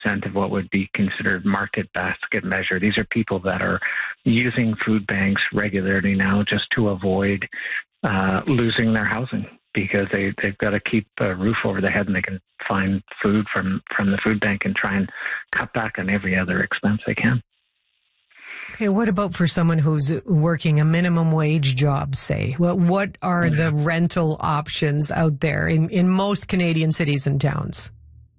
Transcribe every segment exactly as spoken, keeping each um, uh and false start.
percent of what would be considered market basket measure. These are people that are using food banks regularly now just to avoid uh, losing their housing, because they, they've got to keep a roof over their head, and they can find food from, from the food bank and try and cut back on every other expense they can. Okay, what about for someone who's working a minimum wage job, say? Well, what are yeah. the rental options out there in, in most Canadian cities and towns?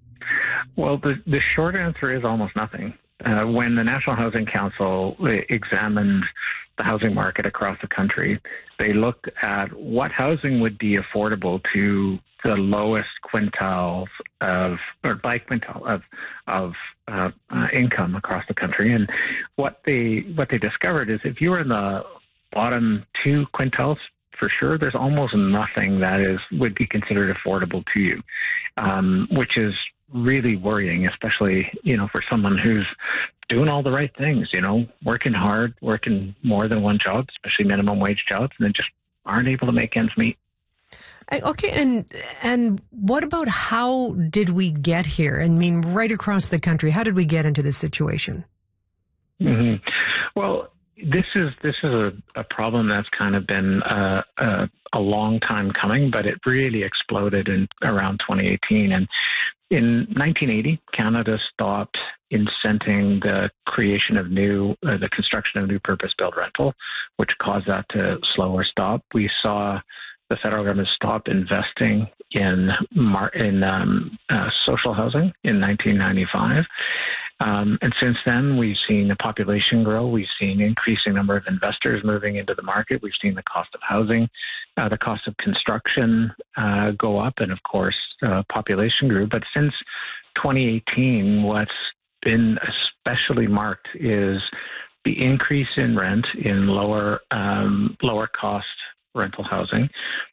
Well, the, the short answer is almost nothing. Uh, when the National Housing Council examined the housing market across the country, they looked at what housing would be affordable to the lowest quintiles of, or by quintile of of uh, uh, income across the country. And what they what they discovered is if you were in the bottom two quintiles, for sure, there's almost nothing that is would be considered affordable to you, um, which is really worrying, especially, you know, for someone who's doing all the right things, you know, working hard, working more than one job, especially minimum wage jobs, and then just aren't able to make ends meet. Okay, and and what about how did we get here? I mean, right across the country, how did we get into this situation? Mm-hmm. Well, this is this is a, a problem that's kind of been uh, a, a long time coming, but it really exploded in around twenty eighteen. And in nineteen eighty, Canada stopped incenting the creation of new, uh, the construction of new purpose-built rental, which caused that to slow or stop. We saw the federal government stop investing in mar- in um, uh, social housing in nineteen ninety-five. Um, and since then, we've seen the population grow. We've seen increasing number of investors moving into the market. We've seen the cost of housing, uh, the cost of construction uh, go up, and of course, uh, population grew. But since twenty eighteen, what's been especially marked is the increase in rent in lower um, lower cost rental housing,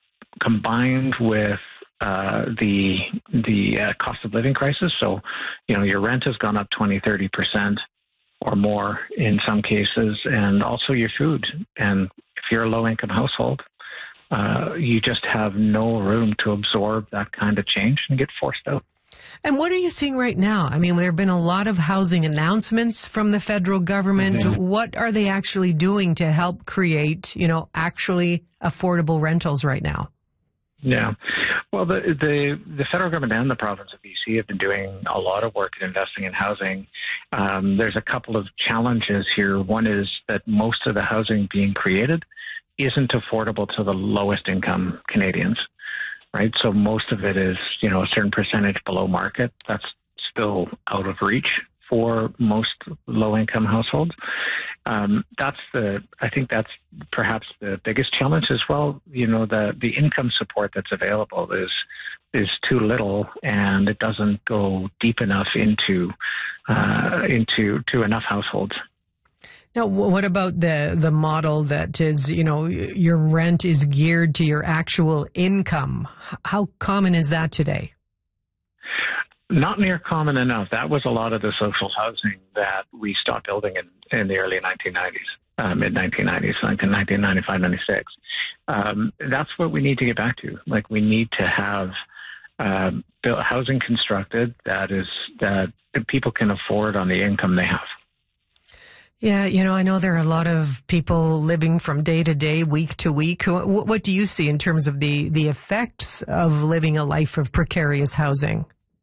combined with uh, the the uh, cost of living crisis. So, you know, your rent has gone up twenty, thirty percent or more in some cases, and also your food. And if you're a low-income household, uh, you just have no room to absorb that kind of change and get forced out. And what are you seeing right now? I mean, there have been a lot of housing announcements from the federal government. Mm-hmm. What are they actually doing to help create, you know, actually affordable rentals right now? Yeah. Well, the, the the federal government and the province of B C have been doing a lot of work in investing in housing. Um, there's a couple of challenges here. One is that most of the housing being created isn't affordable to the lowest income Canadians, right? So most of it is, you know, a certain percentage below market. That's still out of reach for most low-income households. Um, that's the, I think that's perhaps the biggest challenge as well. You know, the, the income support that's available is is too little, and it doesn't go deep enough into uh, into to enough households. Now, what about the the model that is, you know, your rent is geared to your actual income? How common is that today? Not near common enough. That was a lot of the social housing that we stopped building in, in the early nineteen nineties, uh, mid nineteen nineties, like in nineteen ninety-five, ninety-six. Um, that's what we need to get back to. Like, we need to have uh, built housing constructed that is that people can afford on the income they have. Yeah, you know, I know there are a lot of people living from day to day, week to week. What, what do you see in terms of the, the effects of living a life of precarious housing?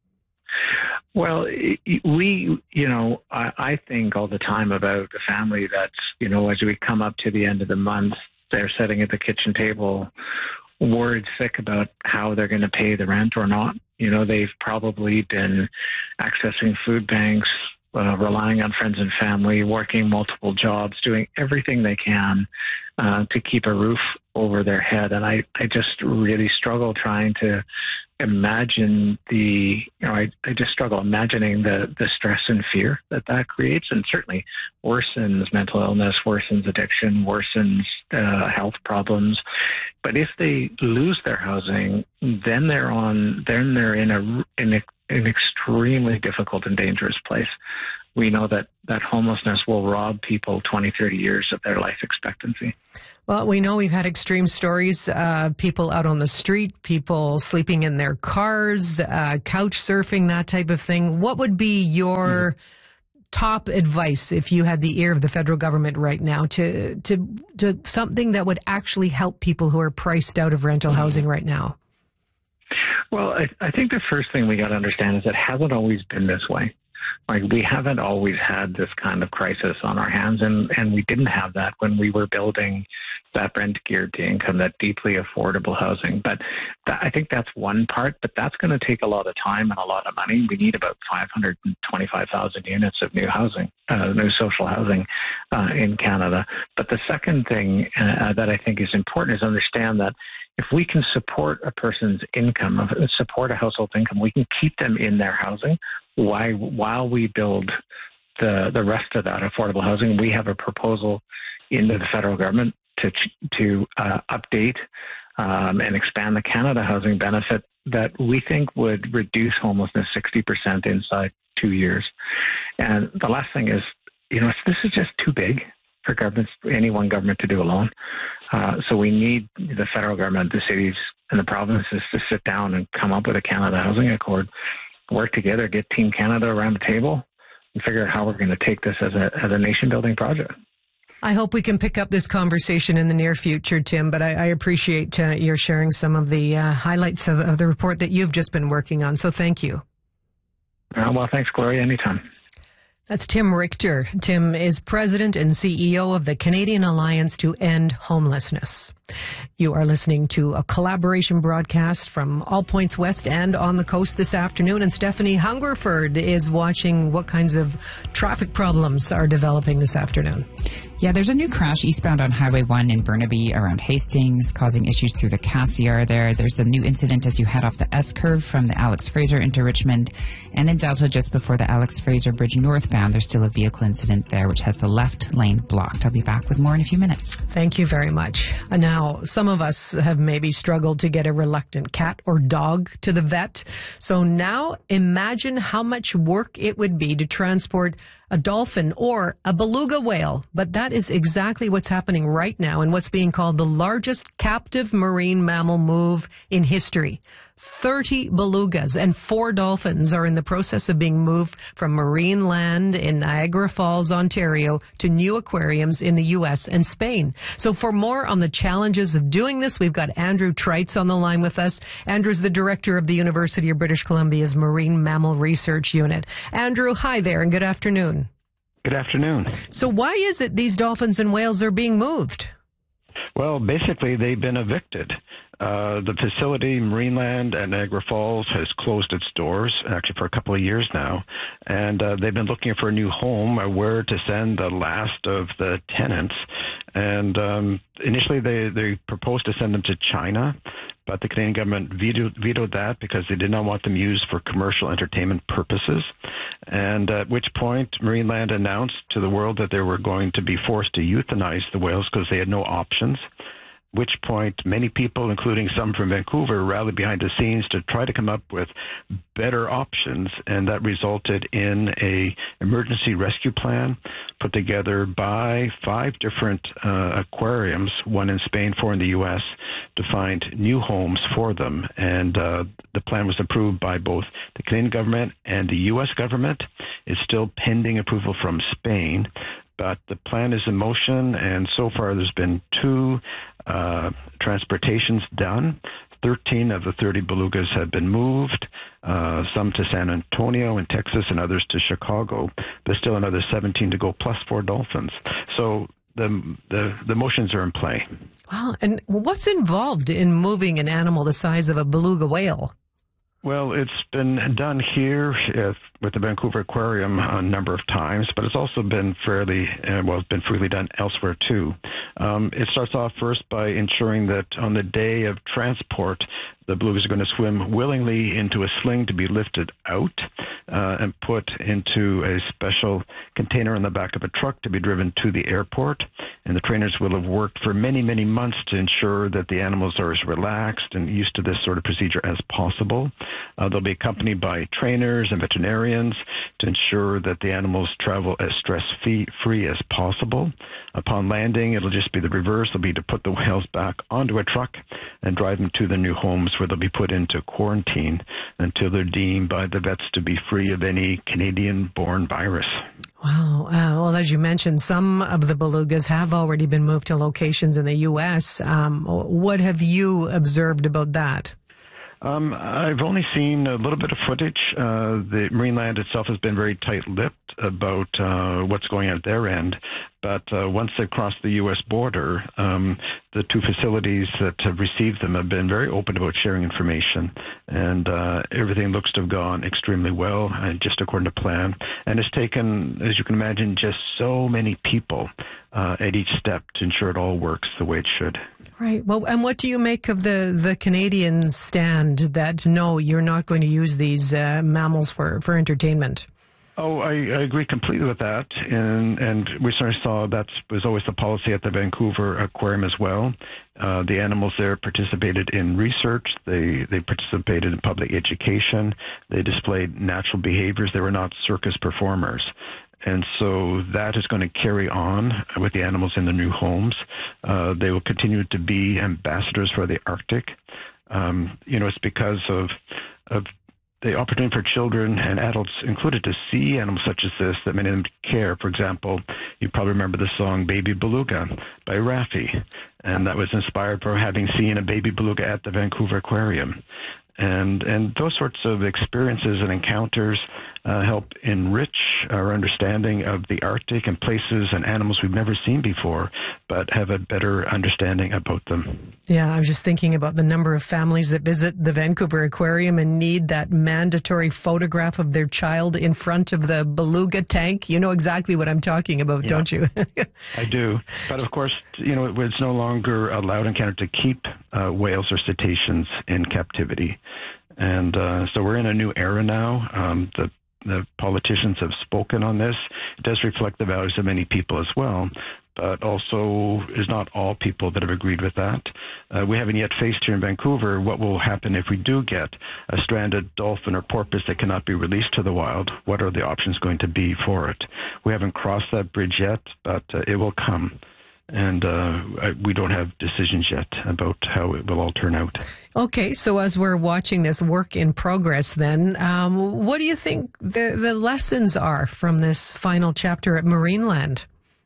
Well, we, you know, I, I think all the time about a family that's, you know, as we come up to the end of the month, they're sitting at the kitchen table, worried sick about how they're going to pay the rent or not. You know, they've probably been accessing food banks, Uh, relying on friends and family, working multiple jobs, doing everything they can uh, to keep a roof over their head. And I, I just really struggle trying to imagine the, you know, I, I just struggle imagining the, the stress and fear that that creates, and certainly worsens mental illness, worsens addiction, worsens uh, health problems. But if they lose their housing, then they're on, then they're in a, in a an extremely difficult and dangerous place. We know that, that homelessness will rob people twenty, thirty years of their life expectancy. Well, we know we've had extreme stories, uh, people out on the street, people sleeping in their cars, uh, couch surfing, that type of thing. What would be your mm-hmm. top advice if you had the ear of the federal government right now to, to, to something that would actually help people who are priced out of rental mm-hmm. housing right now? Well, I, I think the first thing we got to understand is it hasn't always been this way. Like, we haven't always had this kind of crisis on our hands, and, and we didn't have that when we were building that rent geared to income, that deeply affordable housing. But that, I think that's one part, but that's going to take a lot of time and a lot of money. We need about five hundred twenty-five thousand units of new housing, uh, new social housing uh, in Canada. But the second thing uh, that I think is important is understand that if we can support a person's income, support a household income, we can keep them in their housing while, while we build the the rest of that affordable housing. We have a proposal into the federal government to to uh, update um, and expand the Canada Housing Benefit that we think would reduce homelessness sixty percent inside two years. And the last thing is, you know, this is just too big for governments, any one government to do alone. Uh, so we need the federal government, the cities, and the provinces to sit down and come up with a Canada Housing Accord, work together, get Team Canada around the table, and figure out how we're going to take this as a as a nation-building project. I hope we can pick up this conversation in the near future, Tim, but I, I appreciate uh, your sharing some of the uh, highlights of, of the report that you've just been working on. So thank you. Uh, well, thanks, Gloria. Anytime. That's Tim Richter. Tim is president and C E O of the Canadian Alliance to End Homelessness. You are listening to a collaboration broadcast from All Points West and on the coast this afternoon. And Stephanie Hungerford is watching what kinds of traffic problems are developing this afternoon. Yeah, there's a new crash eastbound on Highway one in Burnaby around Hastings, causing issues through the Cassiar there. There's a new incident as you head off the S-curve from the Alex Fraser into Richmond. And in Delta, just before the Alex Fraser Bridge northbound, there's still a vehicle incident there, which has the left lane blocked. I'll be back with more in a few minutes. Thank you very much. And now, some of us have maybe struggled to get a reluctant cat or dog to the vet. So now imagine how much work it would be to transport a dolphin or a beluga whale. But that is exactly what's happening right now in what's being called the largest captive marine mammal move in history. thirty belugas and four dolphins are in the process of being moved from marine land in Niagara Falls, Ontario, to new aquariums in the U S and Spain. So for more on the challenges of doing this, we've got Andrew Treitz on the line with us. Andrew's the director of the University of British Columbia's Marine Mammal Research Unit. Andrew, hi there and good afternoon. Good afternoon. So why is it these dolphins and whales are being moved? Well, basically, they've been evicted. Uh, the facility, Marineland at Niagara Falls, has closed its doors, actually for a couple of years now, and uh, they've been looking for a new home, uh, where to send the last of the tenants. And um, initially, they, they proposed to send them to China, but the Canadian government vetoed, vetoed that because they did not want them used for commercial entertainment purposes. And at which point, Marineland announced to the world that they were going to be forced to euthanize the whales because they had no options. Which point many people, including some from Vancouver, rallied behind the scenes to try to come up with better options, and that resulted in a emergency rescue plan put together by five different uh, aquariums, one in Spain, four in the U S, to find new homes for them. And uh, the plan was approved by both the Canadian government and the U S government. It's still pending approval from Spain. But the plan is in motion, and so far there's been two uh, transportations done. thirteen of the thirty belugas have been moved, uh, some to San Antonio in Texas and others to Chicago. There's still another seventeen to go, plus four dolphins. So the, the, the motions are in play. Wow. And what's involved in moving an animal the size of a beluga whale? Well, it's been done here uh, with the Vancouver Aquarium a number of times, but it's also been fairly, uh, well, it's been freely done elsewhere too. Um, it starts off first by ensuring that on the day of transport, the belugas are going to swim willingly into a sling to be lifted out uh, and put into a special container on the back of a truck to be driven to the airport. And the trainers will have worked for many, many months to ensure that the animals are as relaxed and used to this sort of procedure as possible. Uh, they'll be accompanied by trainers and veterinarians to ensure that the animals travel as stress-free as possible. Upon landing, it'll just be the reverse. It'll be to put the whales back onto a truck and drive them to their new homes where they'll be put into quarantine until they're deemed by the vets to be free of any Canadian-born virus. Wow. Uh, well, as you mentioned, some of the belugas have already been moved to locations in the U S. Um, what have you observed about that? Um, I've only seen a little bit of footage. Uh, the Marineland itself has been very tight-lipped about uh, what's going on at their end. But uh, once they cross the U S border, um, the two facilities that have received them have been very open about sharing information. And uh, everything looks to have gone extremely well, uh, just according to plan. And it's taken, as you can imagine, just so many people uh, at each step to ensure it all works the way it should. Right. Well, and what do you make of the, the Canadian stand that, no, you're not going to use these uh, mammals for, for entertainment? Oh, I, I agree completely with that, and and we certainly saw that was always the policy at the Vancouver Aquarium as well. Uh, the animals there participated in research. They they participated in public education. They displayed natural behaviors. They were not circus performers. And so that is going to carry on with the animals in the new homes. Uh, they will continue to be ambassadors for the Arctic. Um, you know, it's because of of the opportunity for children and adults included to see animals such as this that many of them care. For example, you probably remember the song Baby Beluga by Raffi, and that was inspired for having seen a baby beluga at the Vancouver Aquarium. And and those sorts of experiences and encounters uh, help enrich our understanding of the Arctic and places and animals we've never seen before, but have a better understanding about them. Yeah, I was just thinking about the number of families that visit the Vancouver Aquarium and need that mandatory photograph of their child in front of the beluga tank. You know exactly what I'm talking about, yeah. Don't you? I do. But of course, you know, it's no longer allowed in Canada to keep uh, whales or cetaceans in captivity. And uh, so we're in a new era now. Um, the the politicians have spoken on this. It does reflect the values of many people as well, but also is not all people that have agreed with that. Uh, we haven't yet faced here in Vancouver what will happen if we do get a stranded dolphin or porpoise that cannot be released to the wild. What are the options going to be for it? We haven't crossed that bridge yet, but uh, it will come. And uh, we don't have decisions yet about how it will all turn out. Okay, so as we're watching this work in progress then, um, what do you think the, the lessons are from this final chapter at Marineland?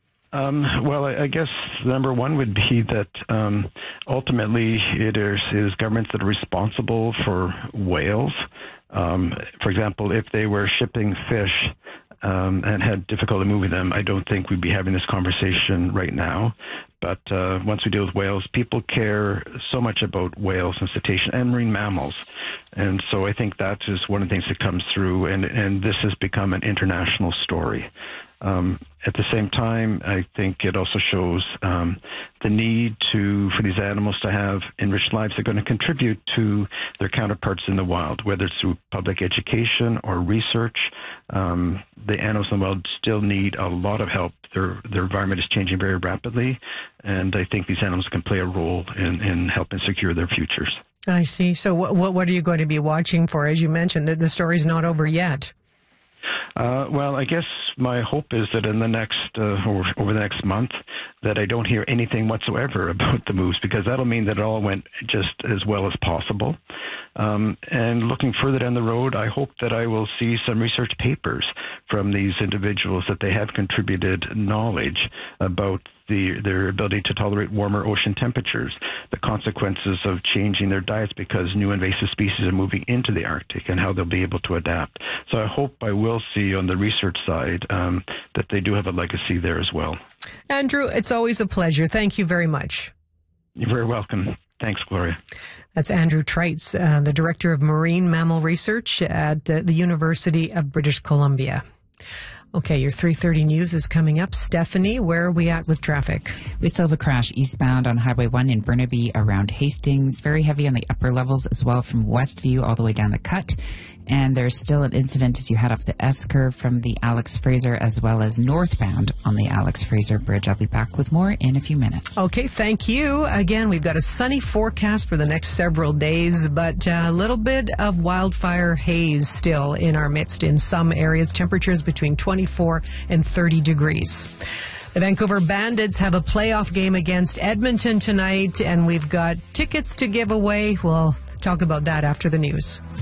Um, well, I, I guess number one would be that um, ultimately it is, it is governments that are responsible for whales. Um, for example, if they were shipping fish Um, and had difficulty moving them, I don't think we'd be having this conversation right now. But uh, once we deal with whales, people care so much about whales and cetaceans and marine mammals. And so I think that is one of the things that comes through, and, and this has become an international story. Um, at the same time, I think it also shows um, the need to for these animals to have enriched lives that are going to contribute to their counterparts in the wild, whether it's through public education or research. Um, the animals in the wild still need a lot of help. Their their environment is changing very rapidly, and I think these animals can play a role in, in helping secure their futures. I see. So what, what what are you going to be watching for? As you mentioned, the, the story's not over yet. Uh, well, I guess my hope is that in the next, uh, over, over the next month, that I don't hear anything whatsoever about the moves, because that'll mean that it all went just as well as possible. Um, and looking further down the road, I hope that I will see some research papers from these individuals that they have contributed knowledge about the, their ability to tolerate warmer ocean temperatures, the consequences of changing their diets because new invasive species are moving into the Arctic, and how they'll be able to adapt. So I hope I will see on the research side um, that they do have a legacy there as well. Andrew, it's always a pleasure. Thank you very much. You're very welcome. Thanks, Gloria. That's Andrew Treitz, uh, the Director of Marine Mammal Research at uh, the University of British Columbia. Okay, your three thirty news is coming up. Stephanie, where are we at with traffic? We still have a crash eastbound on Highway one in Burnaby around Hastings. Very heavy on the upper levels as well from Westview all the way down the Cut. And there's still an incident as you head off the S-curve from the Alex Fraser as well as northbound on the Alex Fraser Bridge. I'll be back with more in a few minutes. Okay, thank you. Again, we've got a sunny forecast for the next several days, but a little bit of wildfire haze still in our midst in some areas. Temperatures between twenty-four and thirty degrees. The Vancouver Bandits have a playoff game against Edmonton tonight, and we've got tickets to give away. We'll talk about that after the news.